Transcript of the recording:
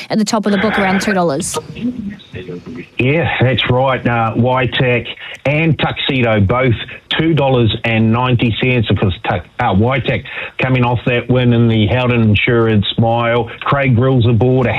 at the top of the book, around $2. Yeah, that's right. YTAC and Tuxedo, both $2.90. Of course, YTAC coming off that win in the Howden Insurance Mile. Craig Grill's aboard.